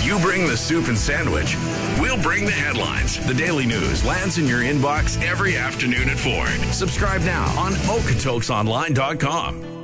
You bring the soup and sandwich. We'll bring the headlines. The Daily News lands in your inbox every afternoon at 4. Subscribe now on Okotoksonline.com.